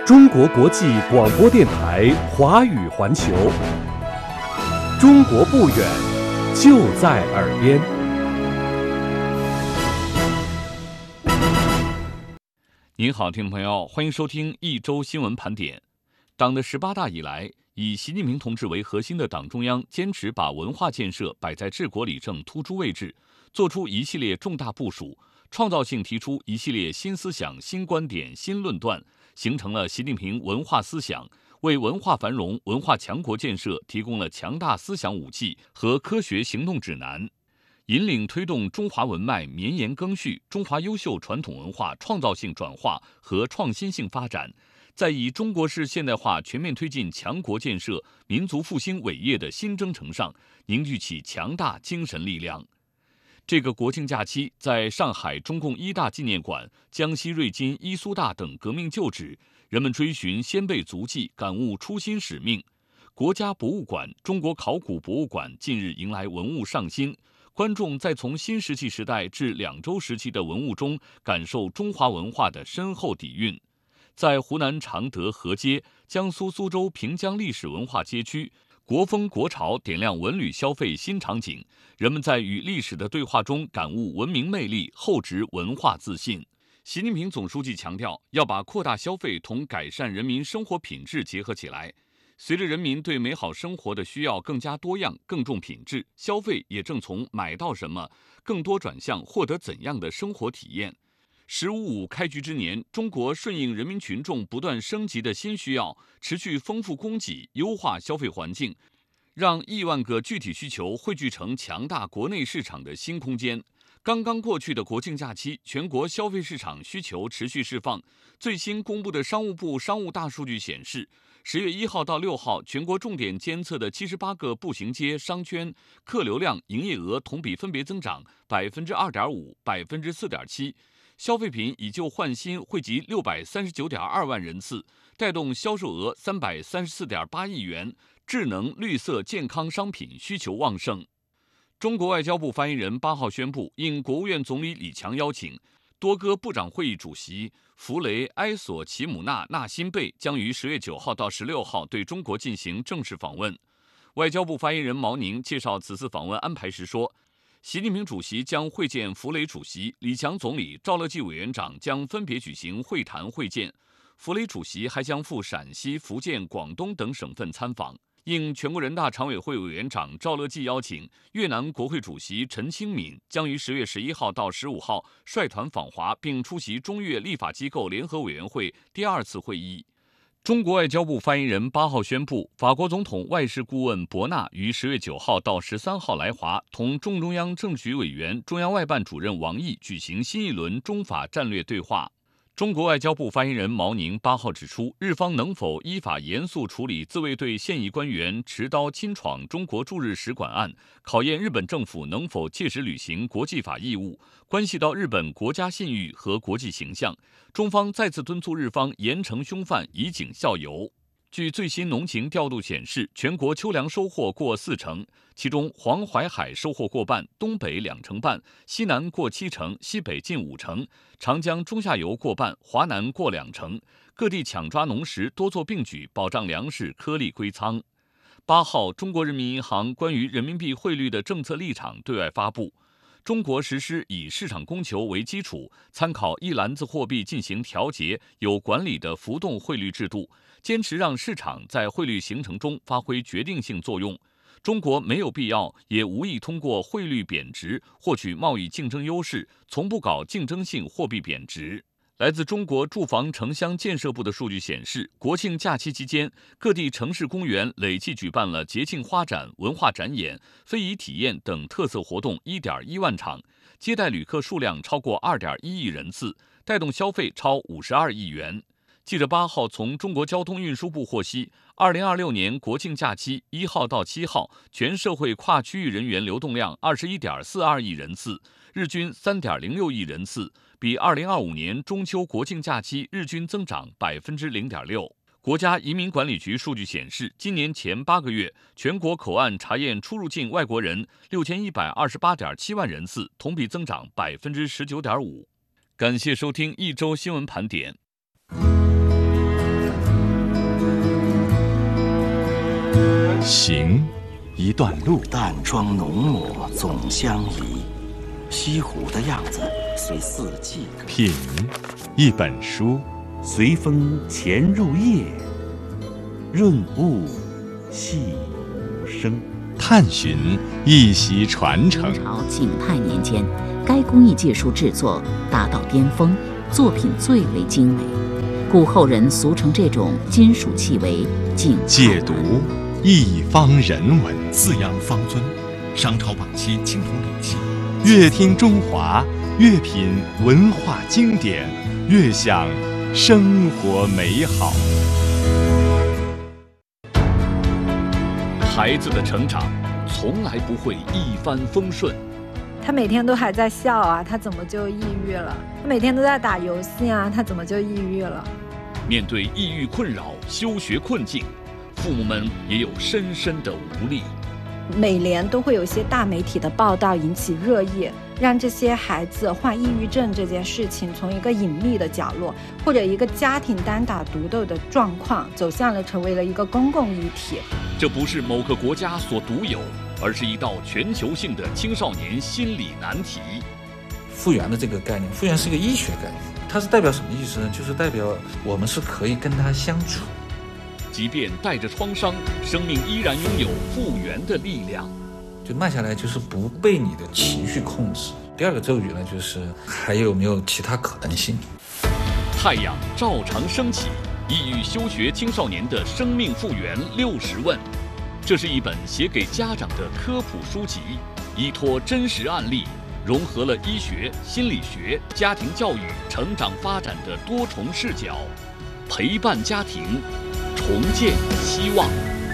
中国国际广播电台华语环球，中国不远，就在耳边。 您好，听众朋友，欢迎收听一周新闻盘点。党的18大以来，以习近平同志为核心的党中央坚持把文化建设摆在治国理政突出位置，做出一系列重大部署，创造性提出一系列新思想、新观点、新论断，形成了习近平文化思想，为文化繁荣、文化强国建设提供了强大思想武器和科学行动指南，引领推动中华文脉绵延更续，中华优秀传统文化创造性转化和创新性发展，在以中国式现代化全面推进强国建设、民族复兴伟业的新征程上凝聚起强大精神力量。这个国庆假期，在上海中共一大纪念馆、江西瑞金伊苏大等革命旧址，人们追寻先辈足迹，感悟初心使命。国家博物馆、中国考古博物馆近日迎来文物上新，观众在从新石器时代至两周时期的文物中，感受中华文化的深厚底蕴。在湖南常德河街、江苏苏州平江历史文化街区，国风国潮点亮文旅消费新场景，人们在与历史的对话中感悟文明魅力，厚植文化自信。习近平总书记强调，要把扩大消费同改善人民生活品质结合起来。随着人民对美好生活的需要更加多样、更重品质，消费也正从买到什么，更多转向获得怎样的生活体验。“15+5”开局之年，中国顺应人民群众不断升级的新需要，持续丰富供给，优化消费环境，让亿万个具体需求汇聚成强大国内市场的新空间。刚刚过去的国庆假期，全国消费市场需求持续释放。最新公布的商务部商务大数据显示，10月1号到6号，全国重点监测的78个步行街、商圈客流量、营业额同比分别增长2.5%、4.7%。消费品以旧换新惠及639.2万人次，带动销售额334.8亿元，智能、绿色、健康商品需求旺盛。中国外交部发言人8号宣布，应国务院总理李强邀请，多哥部长会议主席弗雷埃索齐姆纳纳辛贝将于10月9号到16号对中国进行正式访问。外交部发言人毛宁介绍此次访问安排时说，习近平主席将会见弗雷主席，李强总理、赵乐际委员长将分别举行会谈会见。弗雷主席还将赴陕西、福建、广东等省份参访。应全国人大常委会委员长赵乐际邀请，越南国会主席陈清敏将于10月11号到15号率团访华，并出席中越立法机构联合委员会第2次会议。中国外交部发言人8号宣布，法国总统外事顾问博纳于10月9号到13号来华，同中央政局委员、中央外办主任王毅举行新一轮中法战略对话。中国外交部发言人毛宁8号指出，日方能否依法严肃处理自卫队现役官员持刀侵闯中国驻日使馆案，考验日本政府能否切实履行国际法义务，关系到日本国家信誉和国际形象。中方再次敦促日方严惩凶犯，以儆效尤。据最新农情调度显示，全国秋粮收获过40%，其中黄淮海收获过半，东北2成半，西南过7%，西北近5成，长江中下游过半，华南过2成。各地抢抓农时，多做并举，保障粮食颗粒归仓。8号，中国人民银行关于人民币汇率的政策立场对外发布。中国实施以市场供求为基础，参考一篮子货币进行调节、有管理的浮动汇率制度，坚持让市场在汇率形成中发挥决定性作用。中国没有必要，也无意通过汇率贬值获取贸易竞争优势，从不搞竞争性货币贬值。来自中国住房城乡建设部的数据显示，国庆假期期间，各地城市公园累计举办了节庆花展、文化展演、非遗体验等特色活动1.1万场，接待旅客数量超过2.1亿人次，带动消费超52亿元。记者8号从中国交通运输部获悉，2026年国庆假期1号到7号，全社会跨区域人员流动量21.42亿人次，日均3.06亿人次，比2025年中秋国庆假期日均增长0.6%。国家移民管理局数据显示，今年前8个月，全国口岸查验出入境外国人6128.7万人次，同比增长19.5%。感谢收听一周新闻盘点。 行，一段路。 淡妆浓抹总相宜，西湖的样子随四季歌。 品，一本书。 随风潜入夜，润物细无声。 探寻，一席传承。 明朝景泰年间，该工艺技术制作达到巅峰，作品最为精美，故后人俗称这种金属器为景泰。 解读，一方人文。 四羊方尊，商朝晚期青铜礼器。 越听中华，越品文化经典，越享生活美好。 孩子的成长从来不会一帆风顺， 他每天都还在笑啊，他怎么就抑郁了？他每天都在打游戏啊，他怎么就抑郁了？ 面对抑郁困扰、休学困境，父母们也有深深的无力。 每年都会有一些大媒体的报道引起热议，让这些孩子患抑郁症这件事情从一个隐秘的角落，或者一个家庭单打独斗的状况，走向了成为了一个公共议题。 这不是某个国家所独有，而是一道全球性的青少年心理难题。 复原的这个概念，复原是一个医学概念，它是代表什么意思呢？就是代表我们是可以跟它相处。 即便带着创伤，生命依然拥有复原的力量。 就慢下来，就是不被你的情绪控制。第二个咒语呢，就是还有没有其他可能性？ 太阳照常升起，抑郁休学青少年的生命复原60问。这是一本写给家长的科普书籍，依托真实案例，融合了医学、心理学、家庭教育、成长发展的多重视角，陪伴家庭，重建希望。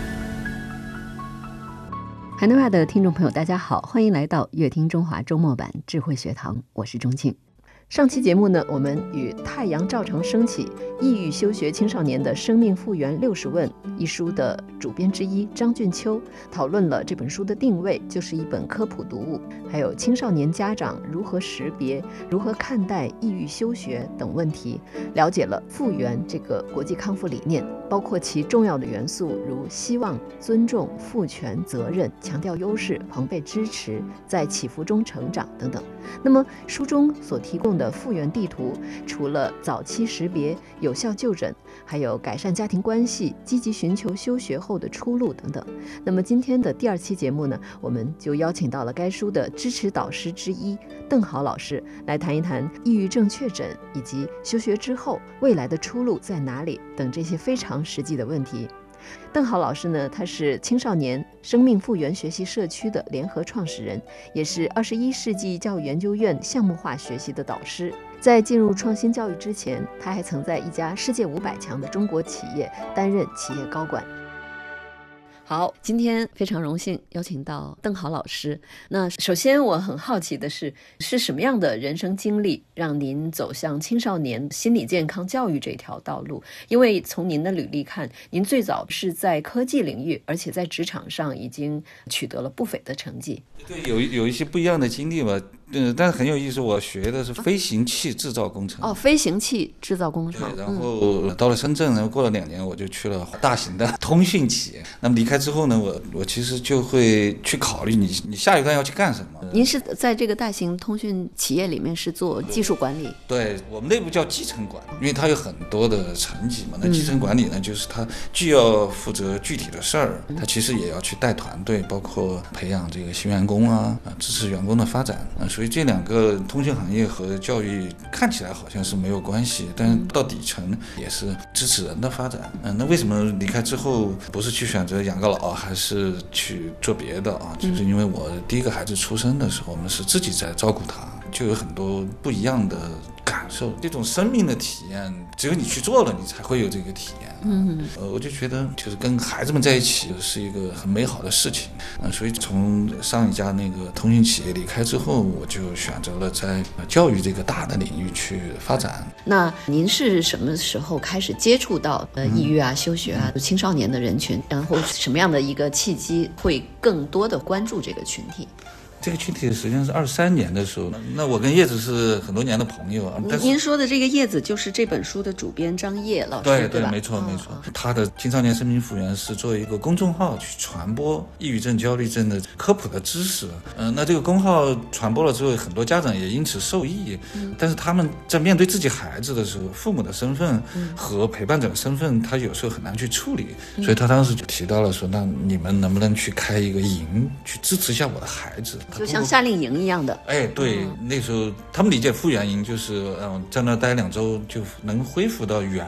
海内外的听众朋友大家好，欢迎来到乐听中华周末版智慧学堂，我是钟庆。上期节目呢，我们与太阳照常升起，抑郁休学青少年的生命复原60问一书的主编之一张俊秋讨论了这本书的定位，就是一本科普读物，还有青少年家长如何识别、如何看待抑郁休学等问题，了解了复原这个国际康复理念，包括其重要的元素如希望、尊重、赋权、责任、强调优势、朋辈支持、在起伏中成长等等。那么书中所提供的复原地图，除了早期识别、有效就诊，还有改善家庭关系、积极寻求休学后的出路等等。那么今天的第2期节目呢，我们就邀请到了该书的支持导师之一邓豪老师来谈一谈抑郁症确诊以及休学之后未来的出路在哪里等这些非常实际的问题。邓豪老师呢，他是青少年生命复原学习社区的联合创始人，也是21世纪教育研究院项目化学习的导师。在进入创新教育之前，他还曾在一家世界500强的中国企业担任企业高管。好，今天非常荣幸邀请到邓豪老师。那首先我很好奇的是什么样的人生经历让您走向青少年心理健康教育这条道路？因为从您的履历看，您最早是在科技领域，而且在职场上已经取得了不菲的成绩。 对，有一些不一样的经历吧。但是很有意思，我学的是飞行器制造工程。 飞行器制造工程。 然后到了深圳，然后过了2年，我就去了大型的通讯企业。那么离开之后呢，我其实就会去考虑你下一段要去干什么。 您是在这个大型通讯企业里面是做技术管理？ 对，我们内部叫基层管理，因为它有很多的层级嘛。那基层管理呢，就是它既要负责具体的事儿，它其实也要去带团队，包括培养这个新员工啊，支持员工的发展啊。所以这2个通讯行业和教育看起来好像是没有关系，但是到底层也是支持人的发展。那为什么离开之后不是去选择养个老，还是去做别的啊？就是因为我第1个孩子出生的时候，我们是自己在照顾他，就有很多不一样的感受。这种生命的体验，只有你去做了，你才会有这个体验。我就觉得就是跟孩子们在一起是一个很美好的事情。所以从上一家那个通讯企业离开之后，我就选择了在教育这个大的领域去发展。 那您是什么时候开始接触到抑郁啊、休学啊、青少年的人群？然后什么样的一个契机会更多的关注这个群体？ 这个群体实际上是23年的时候，那我跟叶子是很多年的朋友啊。 您说的这个叶子就是这本书的主编张烨老师， 对吧？没错。他的青少年生命复原是作为一个公众号去传播抑郁症、焦虑症的科普的知识。那这个公号传播了之后，很多家长也因此受益。但是他们在面对自己孩子的时候，父母的身份和陪伴者的身份，他有时候很难去处理。所以他当时就提到了说，那你们能不能去开一个营，去支持一下我的孩子， 就像夏令营一样的。 对，那时候他们理解复原营就是在那待2周就能恢复到原